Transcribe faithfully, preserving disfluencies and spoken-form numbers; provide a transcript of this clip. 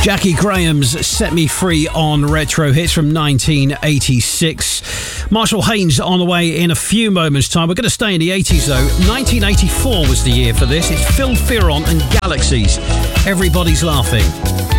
Jackie Graham's Set Me Free on Retro Hits from nineteen eighty-six. Marshall Haynes on the way in a few moments' time. We're going to stay in the eighties though. nineteen eighty-four was the year for this. It's Phil Fearon and Galaxies. Everybody's Laughing.